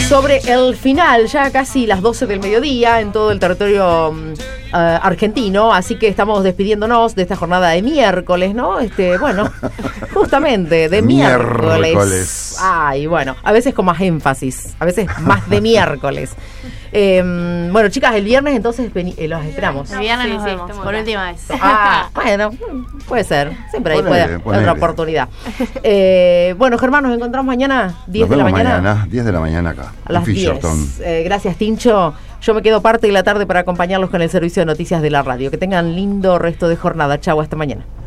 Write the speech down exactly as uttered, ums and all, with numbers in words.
Sobre el final, ya casi las doce del mediodía en todo el territorio uh, argentino, así que estamos despidiéndonos de esta jornada de miércoles, ¿no? Este, bueno, justamente de miércoles. miércoles. Ay, bueno, a veces con más énfasis, a veces más de miércoles. Eh, bueno, chicas, el viernes entonces veni- eh, los esperamos. El viernes Sí, nos sí, vemos, estamos por acá. última vez. Ah, bueno, puede ser. Siempre hay Ponele, puede, ponele. otra oportunidad. Eh, bueno, Germán, nos encontramos mañana, diez Nos de la vemos mañana. mañana, diez de la mañana acá. A las en diez. Fisherton. Eh, gracias, Tincho. Yo me quedo parte de la tarde para acompañarlos con el servicio de noticias de la radio. Que tengan lindo resto de jornada. Chau, hasta mañana.